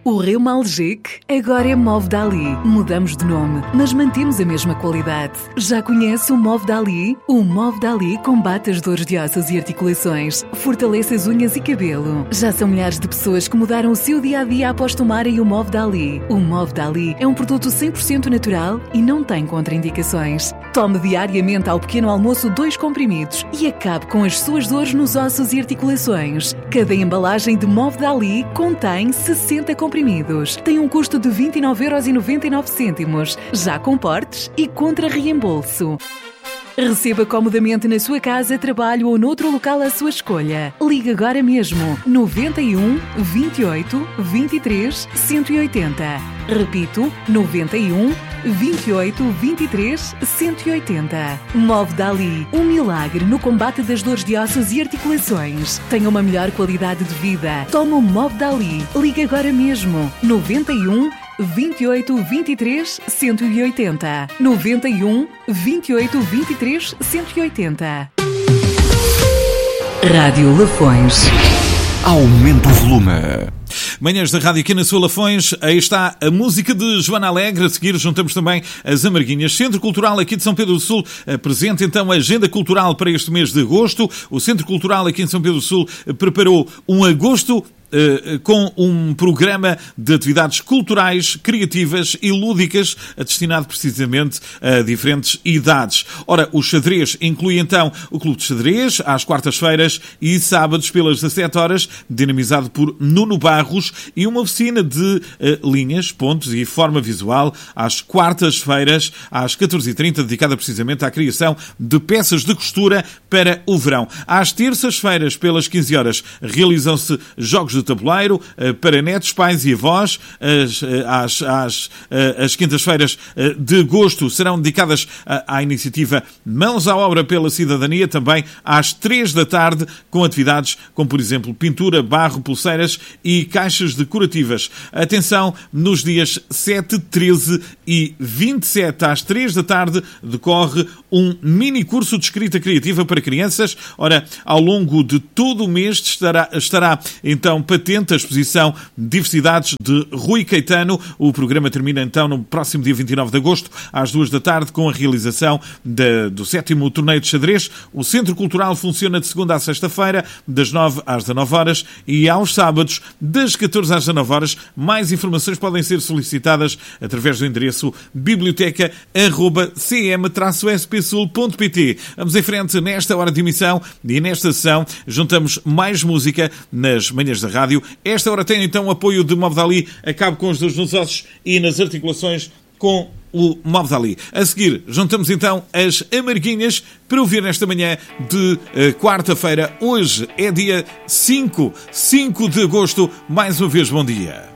O Reumalgic agora é Move Dali. Mudamos de nome, mas mantemos a mesma qualidade. Já conhece o Move Dali? O Move Dali combate as dores de ossos e articulações, fortalece as unhas e cabelo. Já são milhares de pessoas que mudaram o seu dia-a-dia após tomarem o Move Dali. O Move Dali é um produto 100% natural e não tem contraindicações. Tome diariamente ao pequeno almoço 2 comprimidos e acabe com as suas dores nos ossos e articulações. Cada embalagem de Move Dali contém 60 comprimidos. Tem um custo de 29,99€, já com portes e contra reembolso. Receba comodamente na sua casa, trabalho ou noutro local à sua escolha. Ligue agora mesmo 91 28 23 180. Repito, 91 28 23 180. Move Dali, um milagre no combate das dores de ossos e articulações. Tenha uma melhor qualidade de vida. Toma o Move Dali. Ligue agora mesmo 91 28 23 180. 91 28 23 180. Rádio Lafões. Aumenta o volume. Manhãs da Rádio aqui na sua Lafões. Aí está a música de Joana Alegre. A seguir juntamos também as Amarguinhas. Centro Cultural aqui de São Pedro do Sul apresenta então a agenda cultural para este mês de agosto. O Centro Cultural aqui em São Pedro do Sul preparou um agosto com um programa de atividades culturais, criativas e lúdicas destinado precisamente a diferentes idades. Ora, o xadrez inclui então o Clube de Xadrez às quartas-feiras e sábados pelas 17 horas, dinamizado por Nuno Barros, e uma oficina de linhas, pontos e forma visual às quartas-feiras às 14h30, dedicada precisamente à criação de peças de costura para o verão. Às terças-feiras pelas 15 horas realizam-se jogos de tabuleiro para netos, pais e avós. As quintas-feiras de agosto serão dedicadas à iniciativa Mãos à Obra pela Cidadania, também às 3 da tarde, com atividades como, por exemplo, pintura, barro, pulseiras e caixas decorativas. Atenção, nos dias 7, 13 e 27 às 3 da tarde decorre um mini curso de escrita criativa para crianças. Ora, ao longo de todo o mês estará então patente a exposição Diversidades de Rui Caetano. O programa termina então no próximo dia 29 de agosto, às 2 da tarde, com a realização do 7º torneio de xadrez. O Centro Cultural funciona de segunda à sexta-feira, das 9 às 19 horas e aos sábados, das 14 às 19 horas. Mais informações podem ser solicitadas através do endereço biblioteca@cm-spsul.pt. Vamos em frente nesta hora de emissão e nesta sessão juntamos mais música nas manhãs da rádio. Esta hora tem então o apoio de Move Dali. Acabe com os dores nos ossos e nas articulações com o Move Dali. A seguir, juntamos então as Amarguinhas para ouvir nesta manhã de quarta-feira. Hoje é dia 5 de agosto. Mais uma vez, bom dia.